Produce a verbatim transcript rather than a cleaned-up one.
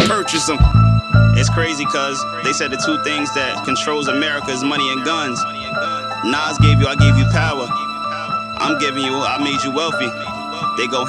purchase them. It's crazy cause they said the two things that controls America is money and guns. Nas gave you, I gave you power. I'm giving you, I made you wealthy. They go